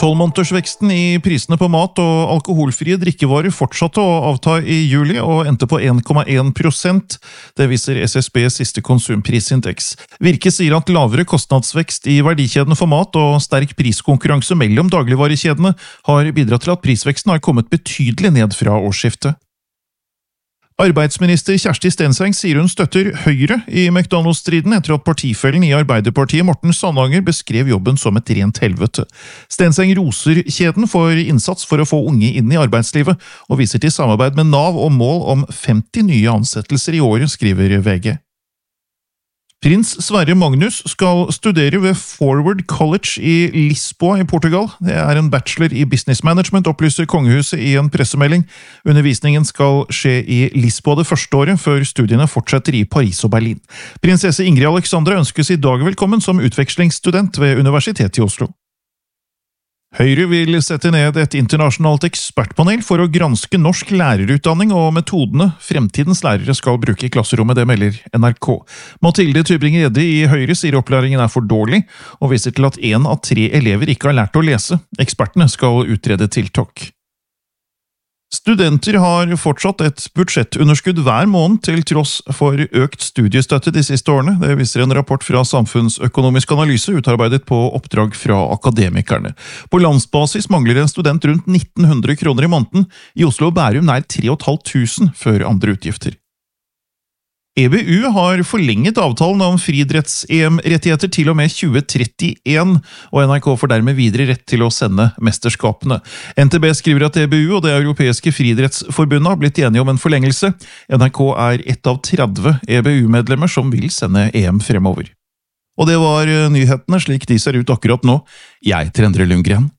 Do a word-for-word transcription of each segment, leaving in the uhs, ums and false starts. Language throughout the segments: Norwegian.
Tolvmånedersveksten i prisene på mat og alkoholfrie drikkevarer fortsatte å avta i juli og endte på en komma en prosent. Det viser S S B's siste konsumprisindeks. Virke sier at lavere kostnadsvekst i verdikjedene for mat og sterk priskonkurranse mellom dagligvarekjedene har bidratt til at prisveksten har kommet betydelig ned fra årsskiftet. Arbeidsminister Kjersti Stenseng sier hun støtter Høyre i McDonald's-striden etter at partifellen i Arbeiderpartiet Morten Sandanger beskrev jobben som et rent helvete. Stenseng roser kjeden for innsats for å få unge inn i arbeidslivet, og viser til samarbeid med Nav og mål om femti nye ansettelser i året, skriver V G. Prins Sverre Magnus skal studere ved Forward College i Lisboa i Portugal. Det er en bachelor i business management, opplyser kongehuset i en pressemelding. Undervisningen skal skje i Lisboa det første året, før studiene fortsetter i Paris og Berlin. Prinsesse Ingrid Alexandra ønskes i dag velkommen som utvekslingsstudent ved Universitetet i Oslo. Høyre vil sette ned et internasjonalt ekspertpanel for å granske norsk lærerutdanning og metodene fremtidens lærere skal bruke i klasserommet, det melder N R K. Mathilde Tybring-Gjedde i Høyre sier opplæringen er for dårlig, og viser til at en av tre elever ikke har lært å lese. Ekspertene skal utrede tiltak. Studenter har fortsatt et budsjettunderskudd hver måned til tross for økt studiestøtte de siste årene. Det viser en rapport fra Samfunnsøkonomisk Analyse utarbeidet på oppdrag fra akademikerne. På landsbasis mangler en student rundt nitten hundre kroner i måneden. I Oslo og Bærum nær tre tusen fem hundre før andre utgifter. E B U har forlenget avtalen om friidretts-E M-rettigheter til og med tjue trettien, og N R K får dermed videre rett til å sende mesterskapene. N T B skriver at E B U og det europeiske friidrettsforbundet har blitt enige om en forlengelse. N R K er ett av tretti E B U-medlemmer som vil sende E M fremover. Og det var nyhetene slik de ser ut akkurat nå. Jeg heter Endre Lundgren.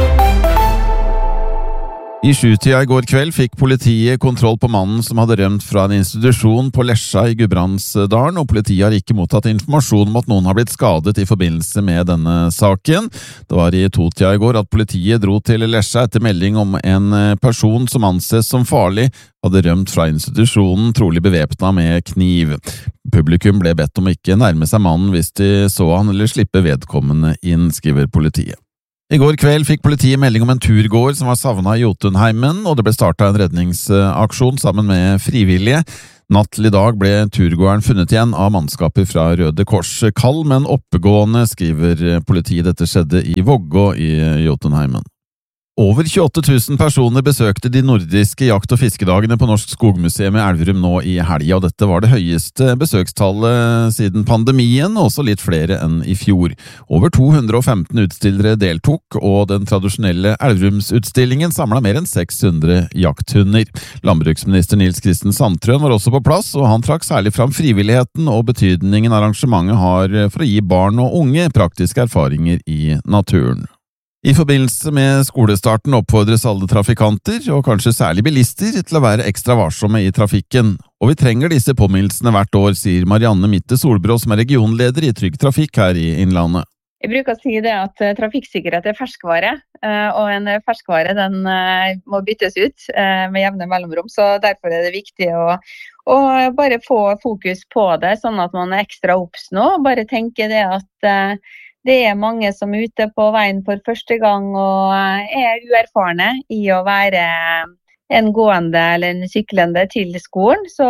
I sjutida i går kveld fikk politiet kontroll på mannen som hadde rømt fra en institusjon på Lesja i Gudbrandsdalen, og politiet har ikke mottatt informasjon om at noen har blitt skadet i forbindelse med denne saken. Det var i totida i går at politiet dro til Lesja etter melding om en person som anses som farlig, hadde rømt fra institusjonen, trolig bevæpnet med kniv. Publikum ble bedt om ikke nærme seg mannen hvis de så han eller slippe vedkommende inn, skriver politiet. I går kveld fikk politiet melding om en turgåer som var savnet i Jotunheimen, og det ble startet en redningsaksjon sammen med frivillige. Natt til i dag ble turgåeren funnet igjen av mannskaper fra Røde Kors. Kald, men oppegående, skriver politiet. Dette skjedde i Vågå i Jotunheimen. Over tjueåtte tusen personer besøkte de nordiske jakt- og fiskedagene på Norsk Skogmuseum i Elverum nå i helga, og dette var det høyeste besøkstallet siden pandemien, og også litt flere enn i fjor. Over to hundre og femten utstillere deltok, og den tradisjonelle Elverumsutstillingen samlet mer enn seks hundre jakthunder. Landbruksminister Nils Kristen Sandtrøen var også på plass, og han trakk særlig fram frivilligheten og betydningen arrangementet har for å gi barn og unge praktiske erfaringer i naturen. I forbindelse med skolestarten oppfordres alle trafikanter, og kanskje særlig bilister, til å være ekstra varsomme i trafikken. Og vi trenger disse påminnelsene hvert år, sier Marianne Mitte Solbrå, som er regionleder i Trygg Trafikk her i Innlandet. Jeg bruker å si det at trafikksikkerhet er ferskvare, og en ferskvare den må byttes ut med jevne mellomrom, så derfor er det viktig å, å bare få fokus på det, sånn at man er ekstra obs nå, og bare tenke det at det er mange som er ute på veien for første gang og er uerfarne i å være en gående eller en syklende til skolen. Så,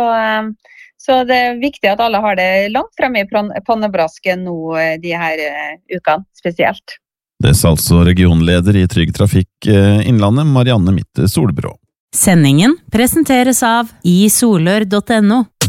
så det er viktig at alle har det langt fremme i pannebrasken nå de her ukene spesielt. Det er altså regionleder i Trygg Trafikk Innlandet, Marianne Mitte Solbrå. Sendingen presenteres av i solør punktum no.